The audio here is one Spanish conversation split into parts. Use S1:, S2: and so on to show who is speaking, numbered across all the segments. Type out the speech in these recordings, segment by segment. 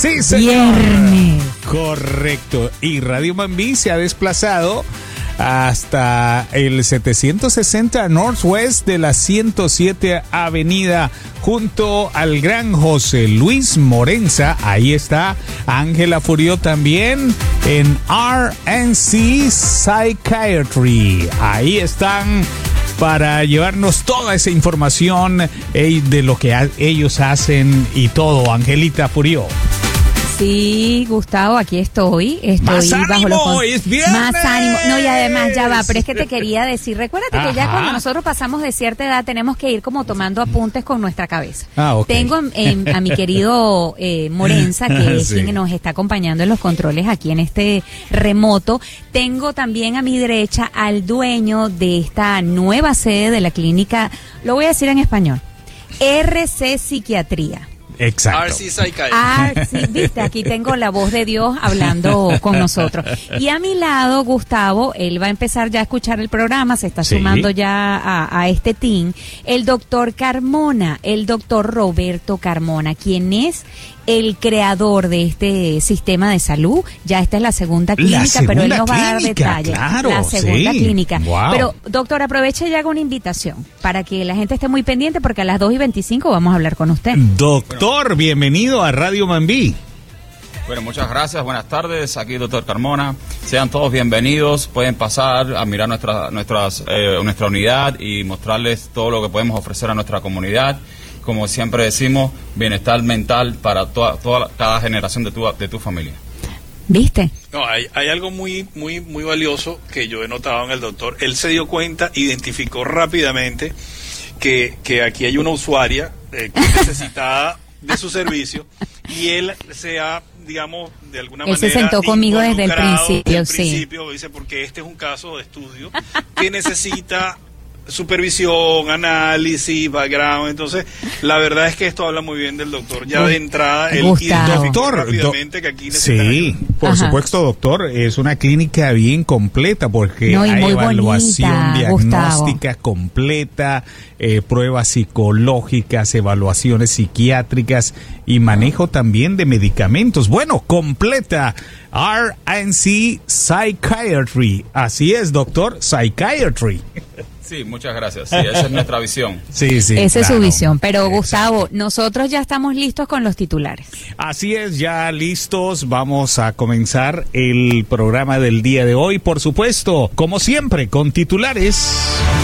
S1: Sí, señor.
S2: Viernes.
S1: Correcto. Y Radio Mambí se ha desplazado hasta el 760 Northwest de la 107 Avenida junto al gran José Luis Morenza. Ahí está Ángela Furió también en RNC Psychiatry. Ahí están para llevarnos toda esa información de lo que ellos hacen y todo. Angelita Furió.
S2: Sí, Gustavo, aquí estoy
S1: Más ánimo,
S2: bajo
S1: es viernes.
S2: Más ánimo. No, y además ya va, pero es que te quería decir, recuérdate que ya cuando nosotros pasamos de cierta edad tenemos que ir como tomando apuntes con nuestra cabeza.
S1: Okay.
S2: Tengo a mi querido Morenza, que es
S1: Sí.
S2: quien nos está acompañando en los controles aquí en este remoto. Tengo también a mi derecha al dueño de esta nueva sede de la clínica, lo voy a decir en español, RC Psiquiatría.
S1: Exacto.
S3: RC Psychiatry.
S2: Sí, viste, aquí tengo la voz de Dios hablando con nosotros. Y a mi lado, Gustavo, él va a empezar ya a escuchar el programa, se está
S1: Sí.
S2: sumando ya a este team, el doctor Carmona, el doctor Roberto Carmona, quien es el creador de este sistema de salud. Ya esta es la segunda clínica, pero él nos va a dar detalles.
S1: Claro,
S2: la segunda
S1: sí.
S2: clínica.
S1: Wow.
S2: Pero, doctor, aproveche y haga una invitación para que la gente esté muy pendiente porque a las 2:25 vamos a hablar con usted.
S1: Doctor, bienvenido a Radio Mambí.
S3: Bueno, muchas gracias, buenas tardes, aquí doctor Carmona. Sean todos bienvenidos, pueden pasar a mirar nuestra unidad y mostrarles todo lo que podemos ofrecer a nuestra comunidad. Como siempre decimos, bienestar mental para cada generación de tu familia.
S2: ¿Viste?
S4: No, hay algo muy valioso que yo he notado en el doctor. Él se dio cuenta, identificó rápidamente que aquí hay una usuaria que necesitada de su servicio y él se ha, digamos, de alguna manera
S2: Él se sentó conmigo desde el
S4: involucrado
S2: principio, sí.
S4: Dice, porque este es un caso de estudio que necesita supervisión, análisis, background. Entonces, la verdad es que esto habla muy bien del doctor. Ya de entrada, él identificó rápidamente que aquí necesita
S1: Sí,
S4: ayuda.
S1: por
S2: Ajá.
S1: supuesto, doctor, es una clínica bien completa porque
S2: No, y
S1: hay
S2: muy
S1: evaluación
S2: bonita,
S1: diagnóstica completa, pruebas psicológicas, evaluaciones psiquiátricas y manejo también de medicamentos. Bueno, completa. RNC Psychiatry. Así es, doctor, Psychiatry.
S3: Sí, muchas gracias. Sí, esa es nuestra visión.
S1: Sí, sí.
S2: Esa es su
S1: claro.
S2: visión. Pero,
S1: Exacto.
S2: Gustavo, nosotros ya estamos listos con los titulares.
S1: Así es, ya listos, vamos a comenzar el programa del día de hoy, por supuesto, como siempre, con titulares.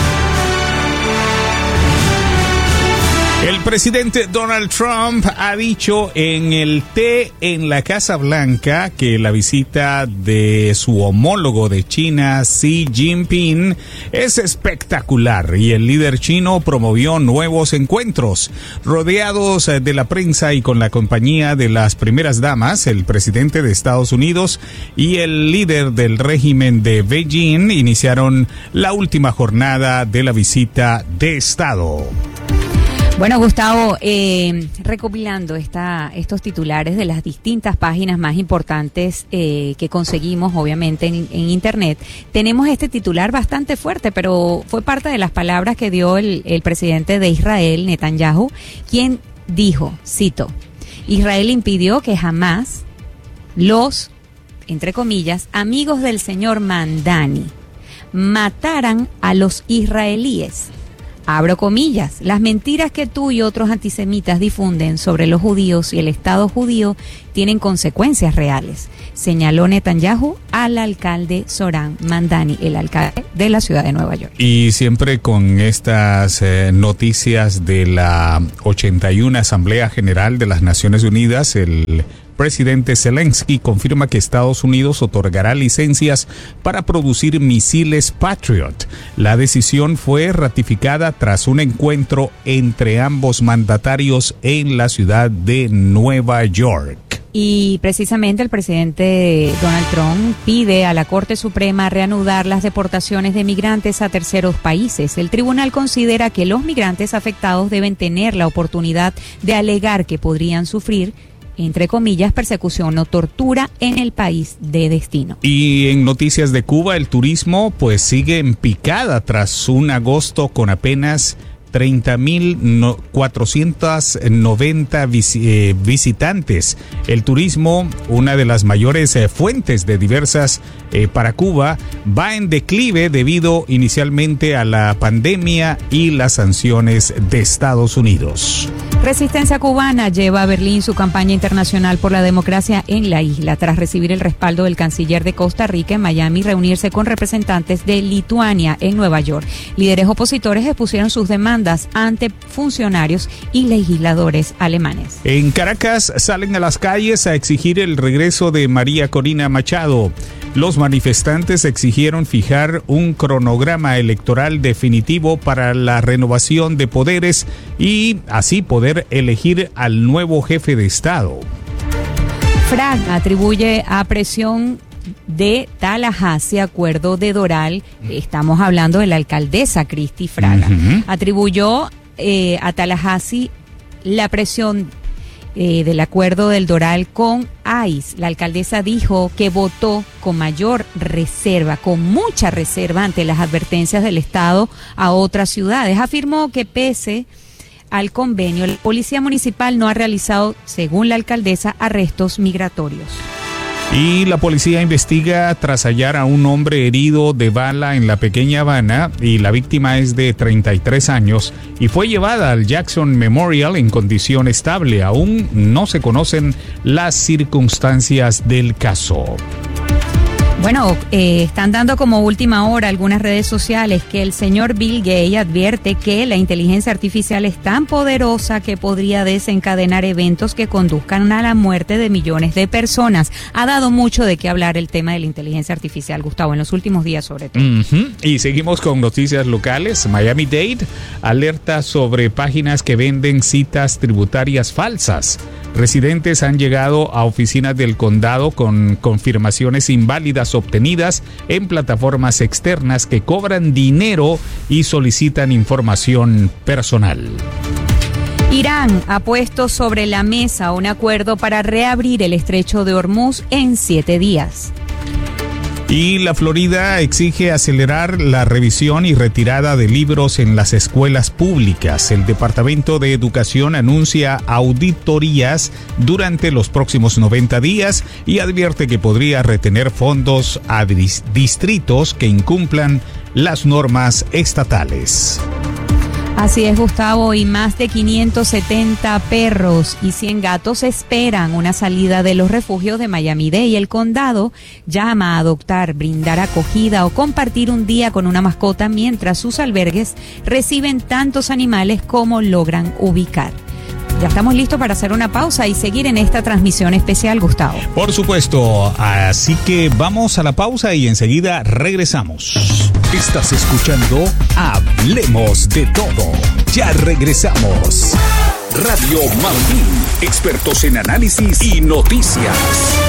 S1: El presidente Donald Trump ha dicho en el té en la Casa Blanca que la visita de su homólogo de China, Xi Jinping, es espectacular y el líder chino promovió nuevos encuentros. Rodeados de la prensa y con la compañía de las primeras damas, el presidente de Estados Unidos y el líder del régimen de Beijing iniciaron la última jornada de la visita de Estado.
S2: Bueno, Gustavo, recopilando estos titulares de las distintas páginas más importantes que conseguimos, obviamente, en Internet, tenemos este titular bastante fuerte, pero fue parte de las palabras que dio el presidente de Israel, Netanyahu, quien dijo, cito, Israel impidió que jamás los, entre comillas, amigos del señor Mamdani mataran a los israelíes. Abro comillas, las mentiras que tú y otros antisemitas difunden sobre los judíos y el Estado judío tienen consecuencias reales, señaló Netanyahu al alcalde Zoran Mamdani, el alcalde de la ciudad de Nueva York.
S1: Y siempre con estas noticias de la 81 Asamblea General de las Naciones Unidas, el presidente Zelensky confirma que Estados Unidos otorgará licencias para producir misiles Patriot. La decisión fue ratificada tras un encuentro entre ambos mandatarios en la ciudad de Nueva York.
S2: Y precisamente el presidente Donald Trump pide a la Corte Suprema reanudar las deportaciones de migrantes a terceros países. El tribunal considera que los migrantes afectados deben tener la oportunidad de alegar que podrían sufrir, entre comillas, persecución o tortura en el país de destino.
S1: Y en noticias de Cuba, el turismo pues sigue en picada tras un agosto con apenas 30.490 visitantes. El turismo, una de las mayores fuentes de diversas para Cuba, va en declive debido inicialmente a la pandemia y las sanciones de Estados Unidos.
S2: Resistencia cubana lleva a Berlín su campaña internacional por la democracia en la isla, tras recibir el respaldo del canciller de Costa Rica en Miami y reunirse con representantes de Lituania en Nueva York. Líderes opositores expusieron sus demandas ante funcionarios y legisladores alemanes.
S1: En Caracas salen a las calles a exigir el regreso de María Corina Machado. Los manifestantes exigieron fijar un cronograma electoral definitivo para la renovación de poderes y así poder elegir al nuevo jefe de Estado.
S2: FRAG atribuye a presión de Tallahassee acuerdo de Doral, estamos hablando de la alcaldesa Cristi Fraga, atribuyó a Tallahassee la presión del acuerdo del Doral con ICE. La alcaldesa dijo que votó con mayor reserva, con mucha reserva ante las advertencias del Estado a otras ciudades. Afirmó que pese al convenio, la policía municipal no ha realizado, según la alcaldesa, arrestos migratorios.
S1: Y la policía investiga tras hallar a un hombre herido de bala en la pequeña Habana, y la víctima es de 33 años y fue llevada al Jackson Memorial en condición estable. Aún no se conocen las circunstancias del caso.
S2: Bueno, están dando como última hora algunas redes sociales que el señor Bill Gates advierte que la inteligencia artificial es tan poderosa que podría desencadenar eventos que conduzcan a la muerte de millones de personas. Ha dado mucho de qué hablar el tema de la inteligencia artificial, Gustavo, en los últimos días sobre todo.
S1: Y seguimos con noticias locales. Miami-Dade alerta sobre páginas que venden citas tributarias falsas. Residentes han llegado a oficinas del condado con confirmaciones inválidas obtenidas en plataformas externas que cobran dinero y solicitan información personal.
S2: Irán ha puesto sobre la mesa un acuerdo para reabrir el estrecho de Hormuz en 7 días.
S1: Y la Florida exige acelerar la revisión y retirada de libros en las escuelas públicas. El Departamento de Educación anuncia auditorías durante los próximos 90 días y advierte que podría retener fondos a distritos que incumplan las normas estatales.
S2: Así es, Gustavo, y más de 570 perros y 100 gatos esperan una salida de los refugios de Miami-Dade, y el condado llama a adoptar, brindar acogida o compartir un día con una mascota mientras sus albergues reciben tantos animales como logran ubicar. Ya estamos listos para hacer una pausa y seguir en esta transmisión especial, Gustavo.
S1: Por supuesto, así que vamos a la pausa y enseguida regresamos.
S5: Estás escuchando Hablemos de Todo. Ya regresamos. Radio Mambí, expertos en análisis y noticias.